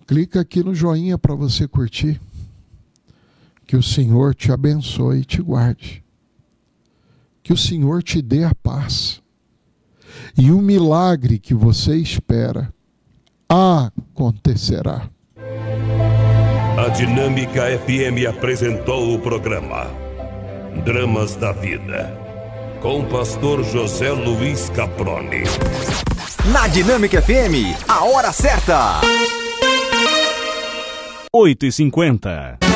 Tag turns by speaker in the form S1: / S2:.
S1: Clica aqui no joinha para você curtir. Que o Senhor te abençoe e te guarde. Que o Senhor te dê a paz. E o milagre que você espera acontecerá.
S2: A Dinâmica FM apresentou o programa Dramas da Vida, com o pastor José Luiz Caproni.
S3: Na Dinâmica FM, a hora certa.
S4: 8h50.